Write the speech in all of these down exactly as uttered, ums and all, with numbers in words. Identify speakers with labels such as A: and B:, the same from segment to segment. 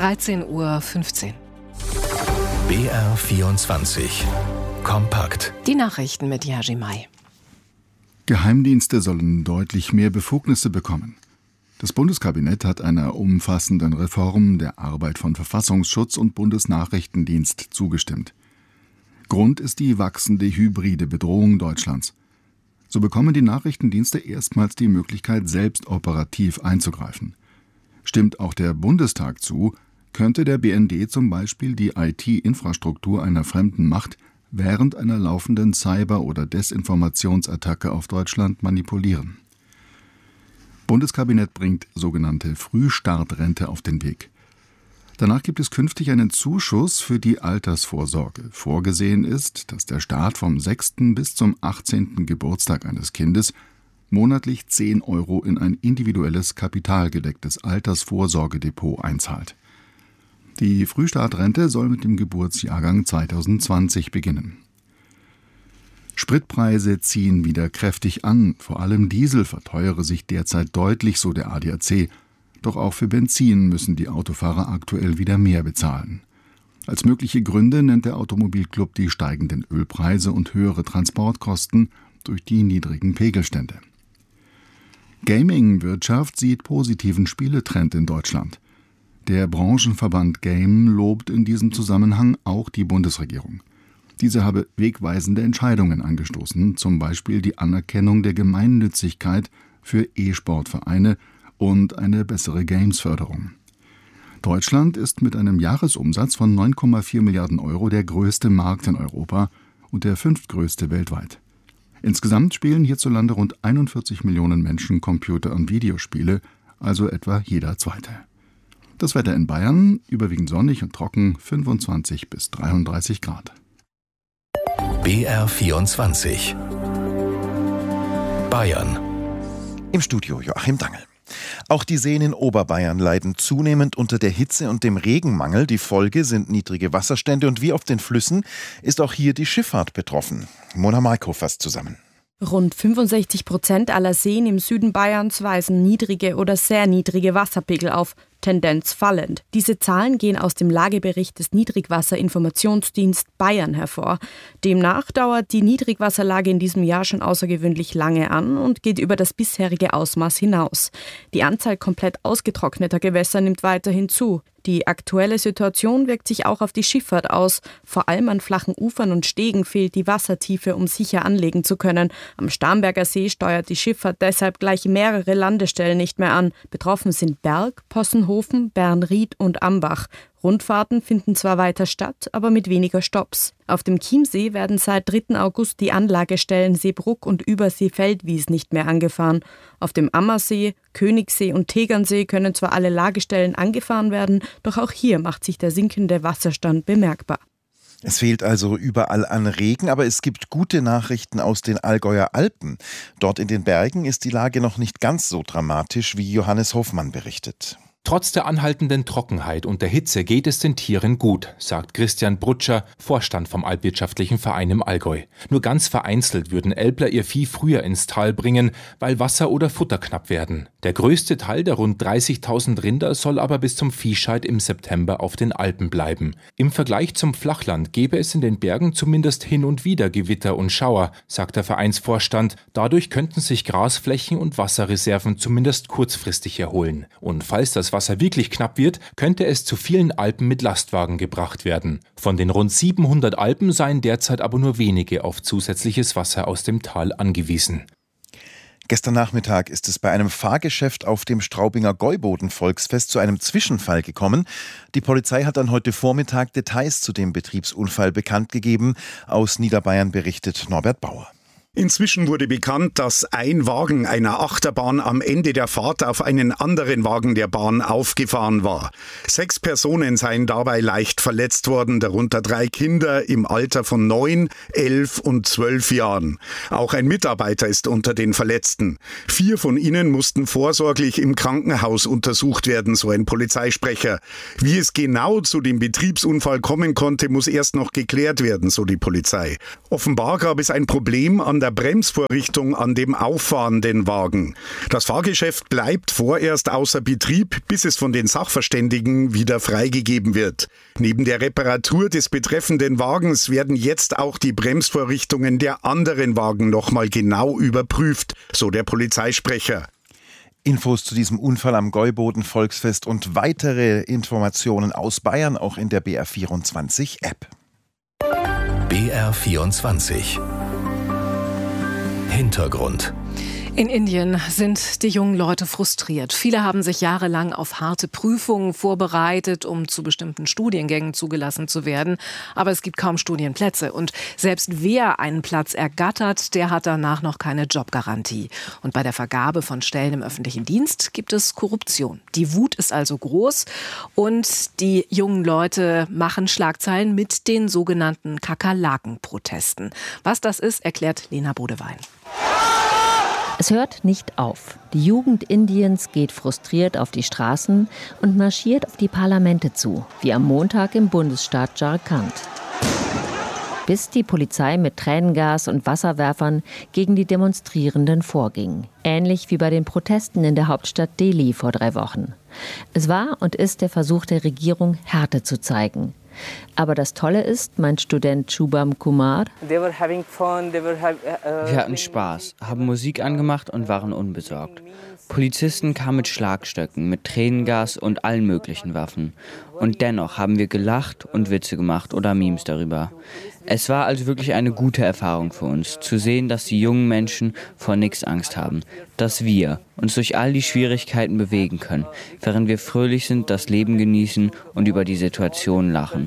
A: dreizehn Uhr fünfzehn.
B: B R vierundzwanzig. Kompakt.
A: Die Nachrichten mit Yaji Mai.
C: Geheimdienste sollen deutlich mehr Befugnisse bekommen. Das Bundeskabinett hat einer umfassenden Reform der Arbeit von Verfassungsschutz und Bundesnachrichtendienst zugestimmt. Grund ist die wachsende hybride Bedrohung Deutschlands. So bekommen die Nachrichtendienste erstmals die Möglichkeit, selbst operativ einzugreifen. Stimmt auch der Bundestag zu, könnte der B N D zum Beispiel die I T-Infrastruktur einer fremden Macht während einer laufenden Cyber- oder Desinformationsattacke auf Deutschland manipulieren. Bundeskabinett bringt sogenannte Frühstartrente auf den Weg. Danach gibt es künftig einen Zuschuss für die Altersvorsorge. Vorgesehen ist, dass der Staat vom sechsten bis zum achtzehnten Geburtstag eines Kindes monatlich zehn Euro in ein individuelles kapitalgedecktes Altersvorsorgedepot einzahlt. Die Frühstartrente soll mit dem Geburtsjahrgang zweitausendzwanzig beginnen. Spritpreise ziehen wieder kräftig an. Vor allem Diesel verteuere sich derzeit deutlich, so der A D A C. Doch auch für Benzin müssen die Autofahrer aktuell wieder mehr bezahlen. Als mögliche Gründe nennt der Automobilclub die steigenden Ölpreise und höhere Transportkosten durch die niedrigen Pegelstände. Gaming-Wirtschaft sieht positiven Spieletrend in Deutschland. Der Branchenverband Game lobt in diesem Zusammenhang auch die Bundesregierung. Diese habe wegweisende Entscheidungen angestoßen, zum Beispiel die Anerkennung der Gemeinnützigkeit für E-Sportvereine und eine bessere Games-Förderung. Deutschland ist mit einem Jahresumsatz von neun Komma vier Milliarden Euro der größte Markt in Europa und der fünftgrößte weltweit. Insgesamt spielen hierzulande rund einundvierzig Millionen Menschen Computer- und Videospiele, also etwa jeder Zweite. Das Wetter in Bayern, überwiegend sonnig und trocken, fünfundzwanzig bis dreiunddreißig Grad.
B: B R vierundzwanzig. Bayern.
D: Im Studio Joachim Dangel. Auch die Seen in Oberbayern leiden zunehmend unter der Hitze und dem Regenmangel. Die Folge sind niedrige Wasserstände und wie auf den Flüssen ist auch hier die Schifffahrt betroffen. Mona Malko fasst zusammen.
E: Rund fünfundsechzig Prozent aller Seen im Süden Bayerns weisen niedrige oder sehr niedrige Wasserpegel auf, Tendenz fallend. Diese Zahlen gehen aus dem Lagebericht des Niedrigwasserinformationsdienst Bayern hervor. Demnach dauert die Niedrigwasserlage in diesem Jahr schon außergewöhnlich lange an und geht über das bisherige Ausmaß hinaus. Die Anzahl komplett ausgetrockneter Gewässer nimmt weiterhin zu. Die aktuelle Situation wirkt sich auch auf die Schifffahrt aus. Vor allem an flachen Ufern und Stegen fehlt die Wassertiefe, um sicher anlegen zu können. Am Starnberger See steuert die Schifffahrt deshalb gleich mehrere Landestellen nicht mehr an. Betroffen sind Berg, Possenhofen, Bernried und Ambach. Rundfahrten finden zwar weiter statt, aber mit weniger Stopps. Auf dem Chiemsee werden seit dritten August die Anlagestellen Seebruck und Übersee-Feldwies nicht mehr angefahren. Auf dem Ammersee, Königssee und Tegernsee können zwar alle Lagestellen angefahren werden, doch auch hier macht sich der sinkende Wasserstand bemerkbar.
D: Es fehlt also überall an Regen, aber es gibt gute Nachrichten aus den Allgäuer Alpen. Dort in den Bergen ist die Lage noch nicht ganz so dramatisch, wie Johannes Hofmann berichtet.
F: Trotz der anhaltenden Trockenheit und der Hitze geht es den Tieren gut, sagt Christian Brutscher, Vorstand vom Alpwirtschaftlichen Verein im Allgäu. Nur ganz vereinzelt würden Älpler ihr Vieh früher ins Tal bringen, weil Wasser oder Futter knapp werden. Der größte Teil der rund dreißigtausend Rinder soll aber bis zum Viehscheid im September auf den Alpen bleiben. Im Vergleich zum Flachland gäbe es in den Bergen zumindest hin und wieder Gewitter und Schauer, sagt der Vereinsvorstand. Dadurch könnten sich Grasflächen und Wasserreserven zumindest kurzfristig erholen. Und falls das Wasser wirklich knapp wird, könnte es zu vielen Alpen mit Lastwagen gebracht werden. Von den rund siebenhundert Alpen seien derzeit aber nur wenige auf zusätzliches Wasser aus dem Tal angewiesen.
D: Gestern Nachmittag ist es bei einem Fahrgeschäft auf dem Straubinger Gäuboden-Volksfest zu einem Zwischenfall gekommen. Die Polizei hat dann heute Vormittag Details zu dem Betriebsunfall bekannt gegeben. Aus Niederbayern berichtet Norbert Bauer.
G: Inzwischen wurde bekannt, dass ein Wagen einer Achterbahn am Ende der Fahrt auf einen anderen Wagen der Bahn aufgefahren war. Sechs Personen seien dabei leicht verletzt worden, darunter drei Kinder im Alter von neun, elf und zwölf Jahren. Auch ein Mitarbeiter ist unter den Verletzten. Vier von ihnen mussten vorsorglich im Krankenhaus untersucht werden, so ein Polizeisprecher. Wie es genau zu dem Betriebsunfall kommen konnte, muss erst noch geklärt werden, so die Polizei. Offenbar gab es ein Problem an der Bremsvorrichtung an dem auffahrenden Wagen. Das Fahrgeschäft bleibt vorerst außer Betrieb, bis es von den Sachverständigen wieder freigegeben wird. Neben der Reparatur des betreffenden Wagens werden jetzt auch die Bremsvorrichtungen der anderen Wagen nochmal genau überprüft, so der Polizeisprecher.
D: Infos zu diesem Unfall am Gäuboden-Volksfest und weitere Informationen aus Bayern auch in der B R vierundzwanzig App.
B: B R vierundzwanzig. Hintergrund.
A: In Indien sind die jungen Leute frustriert. Viele haben sich jahrelang auf harte Prüfungen vorbereitet, um zu bestimmten Studiengängen zugelassen zu werden. Aber es gibt kaum Studienplätze. Und selbst wer einen Platz ergattert, der hat danach noch keine Jobgarantie. Und bei der Vergabe von Stellen im öffentlichen Dienst gibt es Korruption. Die Wut ist also groß und die jungen Leute machen Schlagzeilen mit den sogenannten Kakerlaken-Protesten. Was das ist, erklärt Lena Bodewein.
H: Es hört nicht auf. Die Jugend Indiens geht frustriert auf die Straßen und marschiert auf die Parlamente zu, wie am Montag im Bundesstaat Jharkhand. Bis die Polizei mit Tränengas und Wasserwerfern gegen die Demonstrierenden vorging. Ähnlich wie bei den Protesten in der Hauptstadt Delhi vor drei Wochen. Es war und ist der Versuch der Regierung, Härte zu zeigen. Aber das Tolle ist, meint Student Shubham Kumar,
I: wir hatten Spaß, haben Musik angemacht und waren unbesorgt. Polizisten kamen mit Schlagstöcken, mit Tränengas und allen möglichen Waffen. Und dennoch haben wir gelacht und Witze gemacht oder Memes darüber. Es war also wirklich eine gute Erfahrung für uns, zu sehen, dass die jungen Menschen vor nichts Angst haben, dass wir uns durch all die Schwierigkeiten bewegen können, während wir fröhlich sind, das Leben genießen und über die Situation lachen.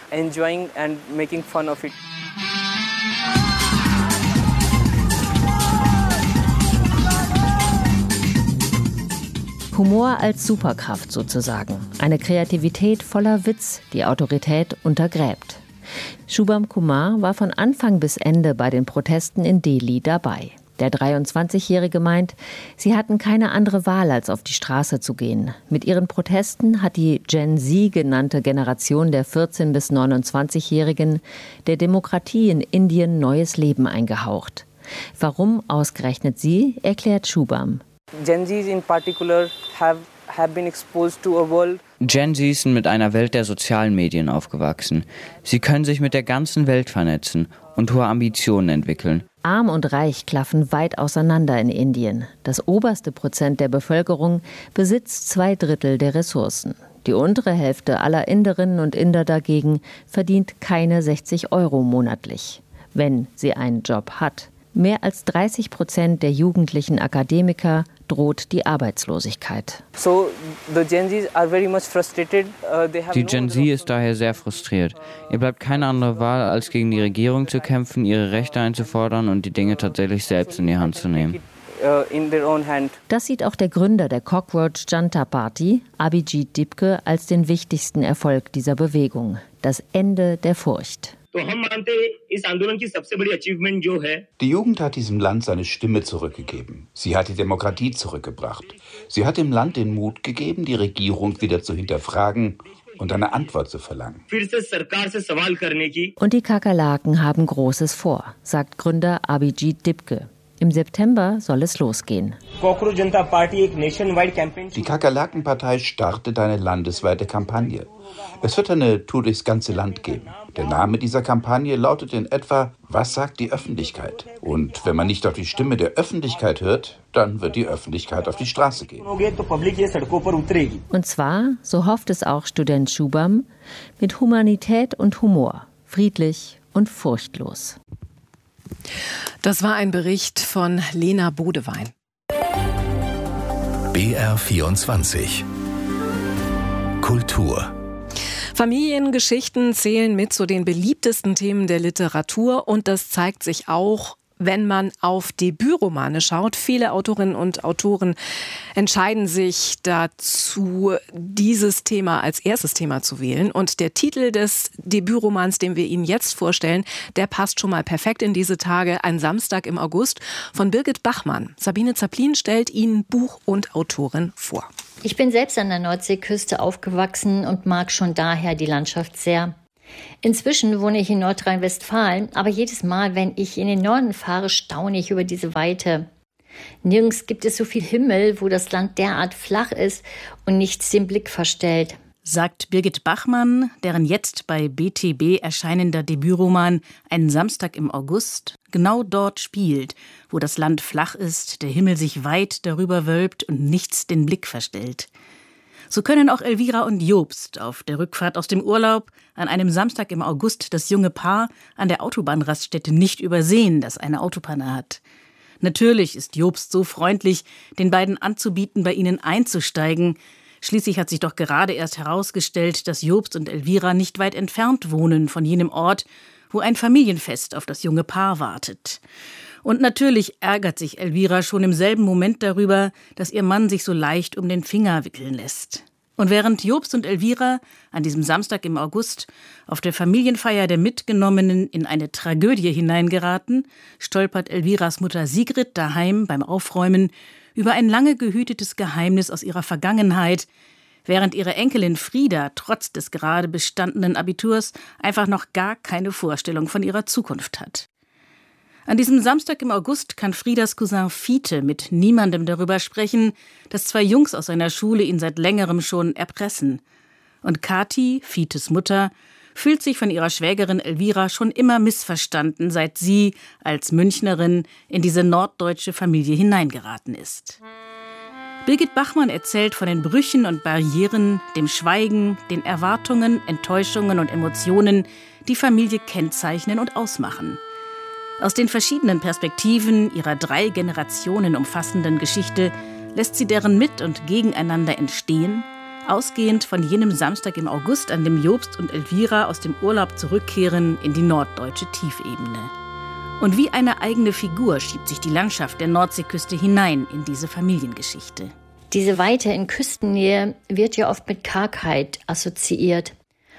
H: Humor als Superkraft sozusagen. Eine Kreativität voller Witz, die Autorität untergräbt. Shubham Kumar war von Anfang bis Ende bei den Protesten in Delhi dabei. Der dreiundzwanzigjährige meint, sie hatten keine andere Wahl, als auf die Straße zu gehen. Mit ihren Protesten hat die Gen Z genannte Generation der vierzehn- bis neunundzwanzigjährigen der Demokratie in Indien neues Leben eingehaucht. Warum ausgerechnet sie, erklärt Shubham.
I: Gen Zs in particular have have been exposed to a world.
J: Gen Zs sind mit einer Welt der sozialen Medien aufgewachsen. Sie können sich mit der ganzen Welt vernetzen und hohe Ambitionen entwickeln.
H: Arm und Reich klaffen weit auseinander in Indien. Das oberste Prozent der Bevölkerung besitzt zwei Drittel der Ressourcen. Die untere Hälfte aller Inderinnen und Inder dagegen verdient keine sechzig Euro monatlich, wenn sie einen Job hat. Mehr als dreißig Prozent der jugendlichen Akademiker droht die Arbeitslosigkeit.
J: Die Gen Z ist daher sehr frustriert. Ihr bleibt keine andere Wahl, als gegen die Regierung zu kämpfen, ihre Rechte einzufordern und die Dinge tatsächlich selbst in die Hand zu nehmen.
H: Das sieht auch der Gründer der Cockroach Janta Party, Abhijit Dipke, als den wichtigsten Erfolg dieser Bewegung. Das Ende der Furcht.
K: Die Jugend hat diesem Land seine Stimme zurückgegeben. Sie hat die Demokratie zurückgebracht. Sie hat dem Land den Mut gegeben, die Regierung wieder zu hinterfragen und eine Antwort zu verlangen.
H: Und die Kakerlaken haben Großes vor, sagt Gründer Abhijit Dipke. Im September soll es losgehen.
K: Die Kakerlakenpartei startet eine landesweite Kampagne. Es wird eine Tour durchs ganze Land geben. Der Name dieser Kampagne lautet in etwa, was sagt die Öffentlichkeit? Und wenn man nicht auf die Stimme der Öffentlichkeit hört, dann wird die Öffentlichkeit auf die Straße gehen.
H: Und zwar, so hofft es auch Student Shubham, mit Humanität und Humor, friedlich und furchtlos.
A: Das war ein Bericht von Lena Bodewein.
B: B R vierundzwanzig. Kultur.
A: Familiengeschichten zählen mit zu den beliebtesten Themen der Literatur und das zeigt sich auch, wenn man auf Debütromane schaut. Viele Autorinnen und Autoren entscheiden sich dazu, dieses Thema als erstes Thema zu wählen. Und der Titel des Debütromans, den wir Ihnen jetzt vorstellen, der passt schon mal perfekt in diese Tage. Ein Samstag im August von Birgit Bachmann. Sabine Zaplin stellt Ihnen Buch und Autorin vor.
L: Ich bin selbst an der Nordseeküste aufgewachsen und mag schon daher die Landschaft sehr. Inzwischen wohne ich in Nordrhein-Westfalen, aber jedes Mal, wenn ich in den Norden fahre, staune ich über diese Weite. Nirgends gibt es so viel Himmel, wo das Land derart flach ist und nichts den Blick verstellt.
M: Sagt Birgit Bachmann, deren jetzt bei B T B erscheinender Debütroman Ein Samstag im August genau dort spielt, wo das Land flach ist, der Himmel sich weit darüber wölbt und nichts den Blick verstellt. So können auch Elvira und Jobst auf der Rückfahrt aus dem Urlaub an einem Samstag im August das junge Paar an der Autobahnraststätte nicht übersehen, das eine Autopanne hat. Natürlich ist Jobst so freundlich, den beiden anzubieten, bei ihnen einzusteigen. Schließlich hat sich doch gerade erst herausgestellt, dass Jobst und Elvira nicht weit entfernt wohnen von jenem Ort, wo ein Familienfest auf das junge Paar wartet. Und natürlich ärgert sich Elvira schon im selben Moment darüber, dass ihr Mann sich so leicht um den Finger wickeln lässt. Und während Jobst und Elvira an diesem Samstag im August auf der Familienfeier der Mitgenommenen in eine Tragödie hineingeraten, stolpert Elviras Mutter Sigrid daheim beim Aufräumen über ein lange gehütetes Geheimnis aus ihrer Vergangenheit, während ihre Enkelin Frieda trotz des gerade bestandenen Abiturs einfach noch gar keine Vorstellung von ihrer Zukunft hat. An diesem Samstag im August kann Friedas Cousin Fiete mit niemandem darüber sprechen, dass zwei Jungs aus seiner Schule ihn seit längerem schon erpressen. Und Kathi, Fietes Mutter, fühlt sich von ihrer Schwägerin Elvira schon immer missverstanden, seit sie als Münchnerin in diese norddeutsche Familie hineingeraten ist. Birgit Bachmann erzählt von den Brüchen und Barrieren, dem Schweigen, den Erwartungen, Enttäuschungen und Emotionen, die Familie kennzeichnen und ausmachen. Aus den verschiedenen Perspektiven ihrer drei Generationen umfassenden Geschichte lässt sie deren Mit- und Gegeneinander entstehen, ausgehend von jenem Samstag im August, an dem Jobst und Elvira aus dem Urlaub zurückkehren in die norddeutsche Tiefebene. Und wie eine eigene Figur schiebt sich die Landschaft der Nordseeküste hinein in diese Familiengeschichte.
L: Diese Weite in Küstennähe wird ja oft mit Kargheit assoziiert.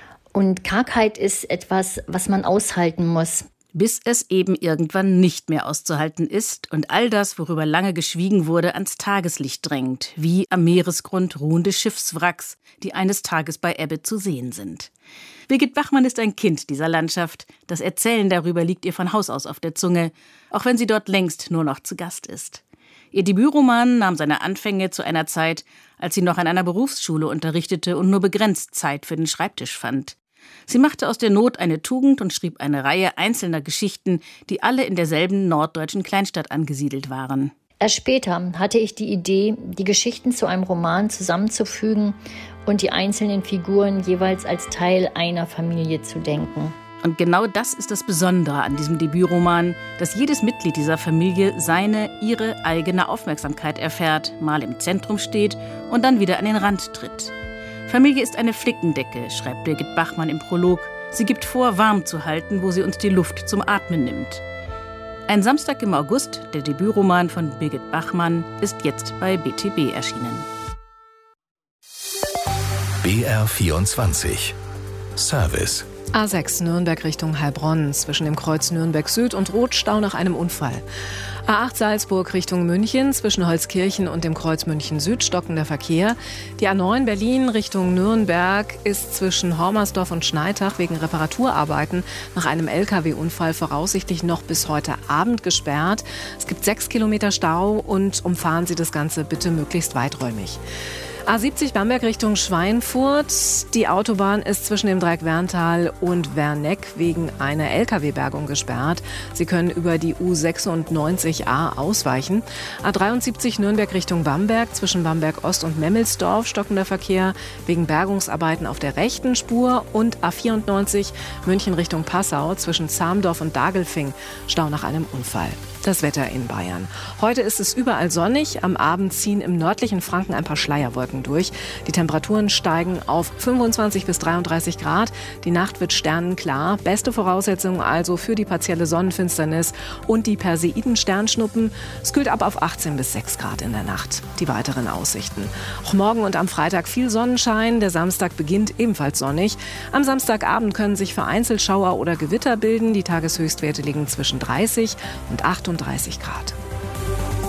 L: Und Kargheit ist etwas, was man aushalten muss.
M: Bis es eben irgendwann nicht mehr auszuhalten ist und all das, worüber lange geschwiegen wurde, ans Tageslicht drängt, wie am Meeresgrund ruhende Schiffswracks, die eines Tages bei Ebbe zu sehen sind. Birgit Bachmann ist ein Kind dieser Landschaft. Das Erzählen darüber liegt ihr von Haus aus auf der Zunge, auch wenn sie dort längst nur noch zu Gast ist. Ihr Debütroman nahm seine Anfänge zu einer Zeit, als sie noch an einer Berufsschule unterrichtete und nur begrenzt Zeit für den Schreibtisch fand. Sie machte aus der Not eine Tugend und schrieb eine Reihe einzelner Geschichten, die alle in derselben norddeutschen Kleinstadt angesiedelt waren.
L: Erst später hatte ich die Idee, die Geschichten zu einem Roman zusammenzufügen und die einzelnen Figuren jeweils als Teil einer Familie zu denken.
M: Und genau das ist das Besondere an diesem Debütroman, dass jedes Mitglied dieser Familie seine, ihre eigene Aufmerksamkeit erfährt, mal im Zentrum steht und dann wieder an den Rand tritt. Familie ist eine Flickendecke, schreibt Birgit Bachmann im Prolog. Sie gibt vor, warm zu halten, wo sie uns die Luft zum Atmen nimmt. Ein Samstag im August, der Debütroman von Birgit Bachmann, ist jetzt bei B T B erschienen.
B: B R vierundzwanzig Service.
A: A sechs Nürnberg Richtung Heilbronn, zwischen dem Kreuz Nürnberg Süd und Rotstau nach einem Unfall. A acht Salzburg Richtung München, zwischen Holzkirchen und dem Kreuz München Süd stockender Verkehr. Die A neun Berlin Richtung Nürnberg ist zwischen Hormersdorf und Schneitach wegen Reparaturarbeiten nach einem L K W-Unfall voraussichtlich noch bis heute Abend gesperrt. Es gibt sechs Kilometer Stau und umfahren Sie das Ganze bitte möglichst weiträumig. A siebzig Bamberg Richtung Schweinfurt. Die Autobahn ist zwischen dem Dreieck Werntal und Werneck wegen einer L K W-Bergung gesperrt. Sie können über die U sechsundneunzig A ausweichen. A dreiundsiebzig Nürnberg Richtung Bamberg. Zwischen Bamberg Ost und Memmelsdorf stockender Verkehr wegen Bergungsarbeiten auf der rechten Spur. Und A vierundneunzig München Richtung Passau. Zwischen Zamdorf und Dagelfing Stau nach einem Unfall. Das Wetter in Bayern. Heute ist es überall sonnig. Am Abend ziehen im nördlichen Franken ein paar Schleierwolken durch. Die Temperaturen steigen auf fünfundzwanzig bis dreiunddreißig Grad. Die Nacht wird sternenklar. Beste Voraussetzungen also für die partielle Sonnenfinsternis und die Perseiden-Sternschnuppen. Es kühlt ab auf achtzehn bis sechs Grad in der Nacht. Die weiteren Aussichten. Auch morgen und am Freitag viel Sonnenschein. Der Samstag beginnt ebenfalls sonnig. Am Samstagabend können sich vereinzelt Schauer oder Gewitter bilden. Die Tageshöchstwerte liegen zwischen dreißig und achtunddreißig Grad.